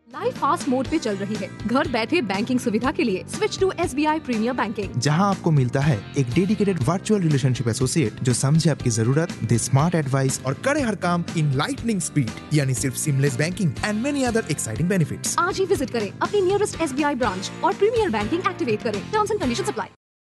Life fast mode पे चल रही है। घर बैठे बैंकिंग सुविधा के लिए switch to SBI premiere banking, जहां आपको मिलता है एक डेडिकेटेड वर्चुअल रिलेशनशिप एसोसिएट जो समझे आपकी जरूरत, दे स्मार्ट एडवाइस और करे हर काम इन लाइटनिंग स्पीड, यानी सिर्फ seamless banking and many other exciting benefits. आज ही विजिट करें अपनी नियरेस्ट SBI ब्रांच और प्रीमियर बैंकिंग एक्टिवेट करें। Terms and conditions apply.